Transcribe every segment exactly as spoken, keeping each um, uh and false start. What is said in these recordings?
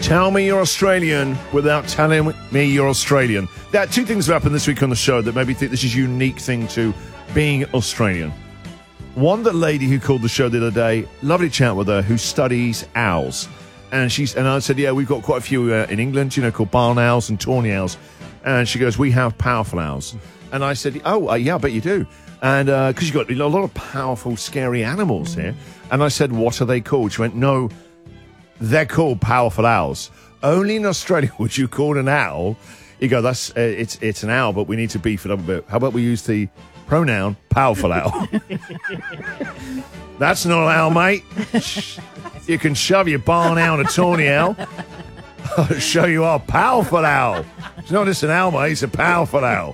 Tell me you're Australian without telling me you're Australian. There are two things that happened this week on the show that made me think this is a unique thing to being Australian. One, the lady who called the show the other day, lovely chat with her, who studies owls. And she's and I said, yeah, we've got quite a few uh, in England, you know, called barn owls and tawny owls. And she goes, we have powerful owls. And I said, oh, uh, yeah, I bet you do. And because uh, you've got a lot of powerful, scary animals here. And I said, what are they called? She went, no, they're called powerful owls. Only in Australia would you call an owl. You go, that's uh, it's it's an owl, but we need to beef it up a bit. How about we use the pronoun powerful owl? That's not an owl, mate. You can shove your barn owl and a tawny owl. I'll show you our powerful owl. It's not just an owl, mate. It's a powerful owl.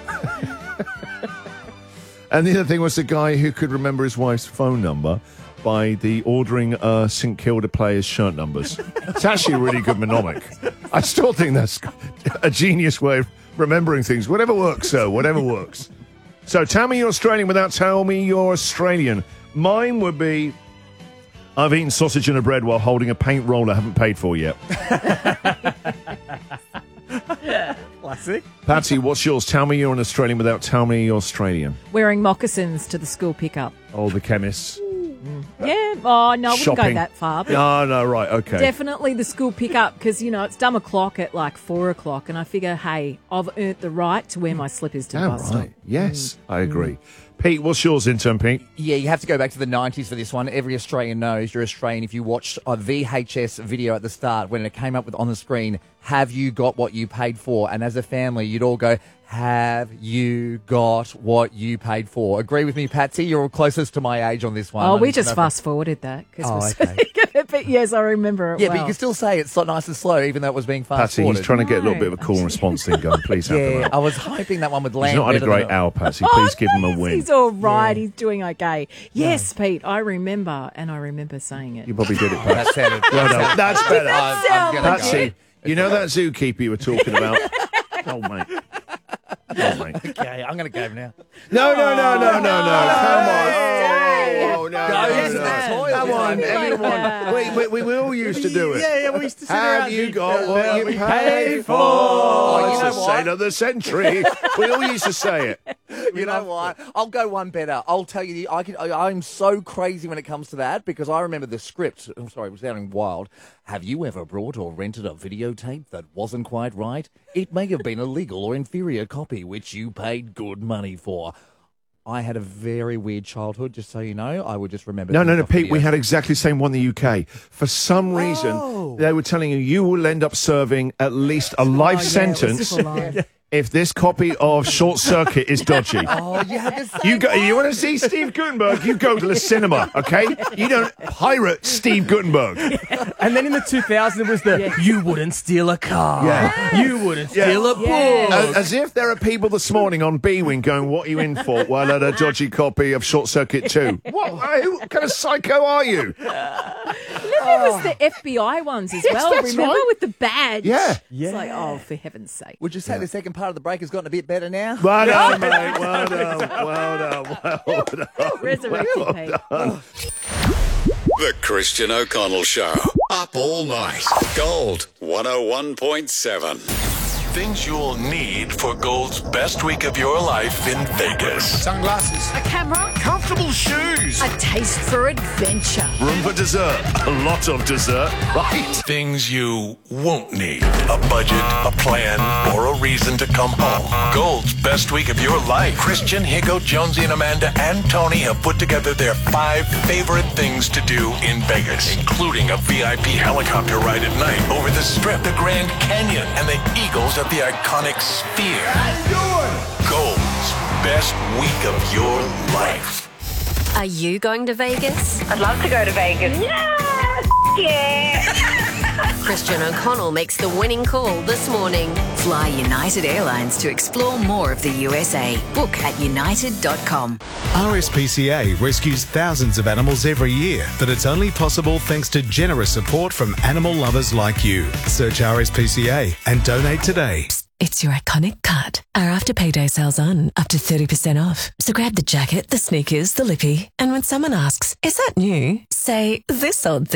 And the other thing was the guy who could remember his wife's phone number by the ordering uh, St Kilda players' shirt numbers. It's actually a really good mnemonic. I still think that's a genius way of remembering things. Whatever works, so whatever works. So tell me you're Australian without telling me you're Australian. Mine would be, I've eaten sausage and a bread while holding a paint roller I haven't paid for yet. Classic. Patsy, what's yours? Tell me you're an Australian without telling me you're Australian. Wearing moccasins to the school pickup. Oh, the chemists. Yeah. Oh, no, I wouldn't Shopping. go that far. But No, no, right, okay. definitely the school pickup because, you know, it's dumb o'clock at like four o'clock and I figure, hey, I've earned the right to wear my slippers to the Oh, bus stop. right. Yes, I agree. Pete, what's yours, intern Pete? Yeah, you have to go back to the nineties for this one. Every Australian knows you're Australian if you watched a V H S video at the start when it came up with on the screen, have you got what you paid for? And as a family, you'd all go, have you got what you paid for? Agree with me, Patsy? You're closest to my age on this one. Oh, I we need to just know if- fast-forwarded that. Cause Oh, we're okay. so- but yes, I remember it Yeah, well. but you can still say it's so nice and slow, even though it was being fast Patsy, forwarded. he's trying to get a little No. bit of a call and response thing going. Please have Yeah, him. I was hoping that one would land. He's not had a better great than hour, Patsy. Oh, Please give him a no, win. He's all right. He's doing okay. Yes, Pete, I remember, and I remember saying it. You probably did it, That Patsy. sounded. Well done. That's better. I'm, I'm sound gonna like Patsy, go. you know that zookeeper you were talking about? Oh, mate. Oh, mate. Okay, I'm going to go now. No, no, no, no, no, no. Come on. Oh, no, Go no, to no. the toilet. Come on, Like everyone. that. We, we, we, we all used to do it. Yeah, yeah, we used to sit Have around you and got think, what uh, you we paid for? Oh, you It's know the what? saint of the century. We all used to say it. You know what? I'll go one better. I'll tell you, the, I can, I, I'm so crazy when it comes to that because I remember the script. I'm sorry, it was sounding wild. Have you ever brought or rented a videotape that wasn't quite right? It may have been a legal or inferior copy, which you paid good money for. I had a very weird childhood, just so you know. I would just remember. No, no, things no, off Pete, we video. had exactly the same one in the U K. For some reason, Oh. they were telling you you will end up serving at least a life Oh, yeah, sentence civil line. if this copy of Short Circuit is dodgy. Oh, you had this. You go. You want to see Steve Gutenberg? You go to the cinema, okay? You don't pirate Steve Gutenberg. And then in the two thousands, it was the, you wouldn't steal a car. Yeah. You wouldn't Yeah. steal a Yeah. book. As, as if there are people this morning on B-Wing going, what are you in for? Well, at a dodgy copy of Short Circuit two. What? Who kind of psycho are you? There was the F B I ones as Yes, well. that's Remember right. with the badge? Yeah. It's like, oh, for heaven's sake. Would you say the second part of the break has gotten a bit better now? Well done, mate. Well done. Well done. Well done. Resurrected Pete. The Christian O'Connell Show. Up all night. Gold one oh one point seven. Things you'll need for Gold's best week of your life in Vegas. Sunglasses. A camera, Comfortable shoes. a taste for adventure. Room for dessert. A lot of dessert, right? Things you won't need. A budget, a plan, or a reason to come home. Gold's best week of your life. Christian, Higo, Jonesy, and Amanda and Tony have put together their five favorite things to do in Vegas, including a V I P helicopter ride at night over the Strip, the Grand Canyon, and the Eagles at the iconic Sphere. Gold's best week of your life. Are you going to Vegas? I'd love to go to Vegas. Yes! Yeah! Christian O'Connell makes the winning call this morning. Fly United Airlines to explore more of the U S A. Book at united dot com. R S P C A rescues thousands of animals every year, but it's only possible thanks to generous support from animal lovers like you. Search R S P C A and donate today. It's your iconic cut. Our after payday sales on, up to thirty percent off. So grab the jacket, the sneakers, the lippy, and when someone asks, is that new? Say, this old thing.